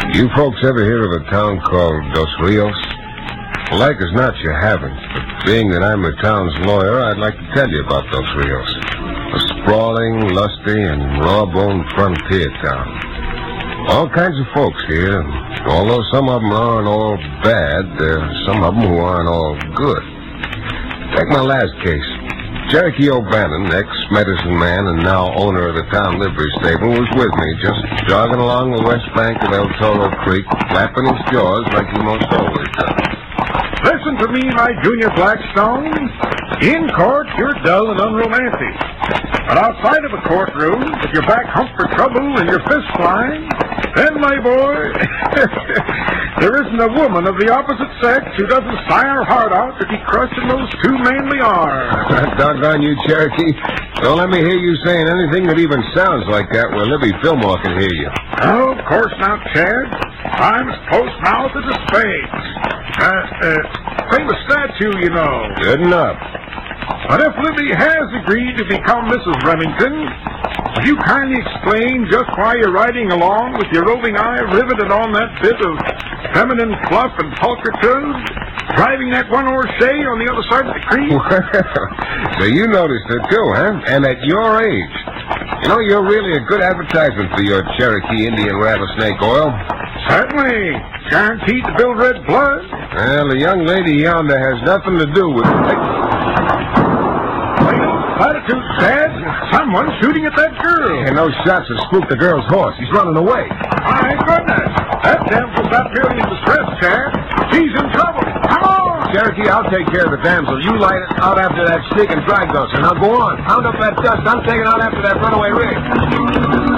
You folks ever hear of a town called Dos Rios? Like as not, you haven't. But being that I'm the town's lawyer, I'd like to tell you about Dos Rios. A sprawling, lusty, and raw-boned frontier town. All kinds of folks here. Although some of them aren't all bad, there are some of them who aren't all good. Take my last case. Cherokee O'Bannon, ex-medicine man and now owner of the town livery stable, was with me, just jogging along the west bank of El Toro Creek, flapping his jaws like he most always does. Listen to me, my Junior Blackstone. In court, you're dull and unromantic. But outside of a courtroom, with your back humped for trouble and your fists flying, then, my boy, there isn't a woman of the opposite sex who doesn't sigh her heart out to be crushed in those two manly arms. Doggone you, Cherokee. Don't let me hear you saying anything that even sounds like that where Libby Fillmore can hear you. Oh, of course not, Chad. I'm as close-mouthed as a spade. Famous statue, you know. Good enough. But if Libby has agreed to become Mrs. Remington, would you kindly explain just why you're riding along with your roving eye riveted on that bit of feminine fluff and pulchritude, driving that one-horse shay on the other side of the creek? So you noticed it too, huh? And at your age. You know, you're really a good advertisement for your Cherokee Indian rattlesnake oil. Certainly. Guaranteed to build red blood. Well, the young lady yonder has nothing to do with it. Platitude, Dad. Someone's shooting at that girl. And those shots have spooked the girl's horse. He's running away. My goodness. That damsel's not merely in distress, Chad. She's in trouble. Come on. Cherokee, I'll take care of the damsel. You light it out after that stick and drag those. And now go on. Pound up that dust. I'm taking out after that runaway rig.